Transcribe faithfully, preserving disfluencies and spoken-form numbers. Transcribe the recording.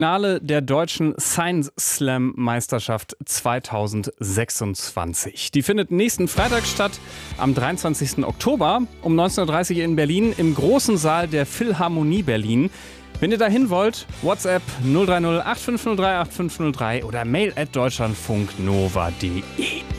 Finale der deutschen Science Slam Meisterschaft zweitausendsechsundzwanzig. Die findet nächsten Freitag statt, am dreiundzwanzigsten Oktober um neunzehn Uhr dreißig in Berlin im großen Saal der Philharmonie Berlin. Wenn ihr dahin wollt, WhatsApp null drei null acht fünf null drei acht fünf null drei oder mail at deutschlandfunknova punkt de.